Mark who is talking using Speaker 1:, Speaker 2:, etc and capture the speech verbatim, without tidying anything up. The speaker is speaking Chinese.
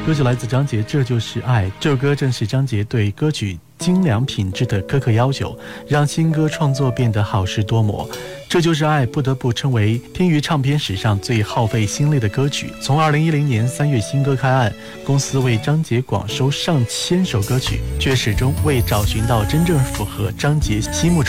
Speaker 1: 歌曲来自张杰，这就是爱。这首歌正是张杰对歌曲精良品质的苛刻要求，让新歌创作变得好事多磨。这就是爱不得不称为天娱唱片史上最耗费心力的歌曲。从二零一零年三月新歌开案，公司为张杰广收上千首歌曲，却始终未找寻到真正符合张杰心目中